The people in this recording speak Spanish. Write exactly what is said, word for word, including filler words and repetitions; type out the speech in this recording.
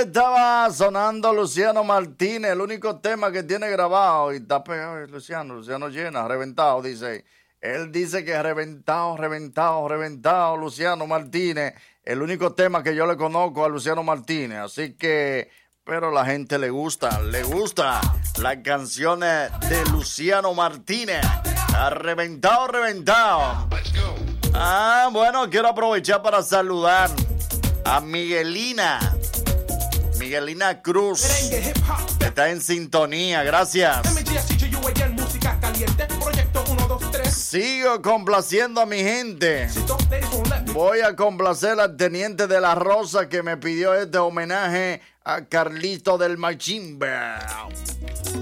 estaba sonando Luciano Martínez, el único tema que tiene grabado y está pegado. Luciano, Luciano llena, reventado, dice. Él dice que reventado, reventado, reventado, Luciano Martínez. El único tema que yo le conozco a Luciano Martínez. Así que, pero la gente le gusta, le gusta las canciones de Luciano Martínez. Ha reventado, reventado. Ah, bueno, quiero aprovechar para saludar a Miguelina. Miguelina Cruz. Está en sintonía, gracias. Sigo complaciendo a mi gente. Voy a complacer al teniente de la Rosa que me pidió este homenaje a Carlito del Machimba.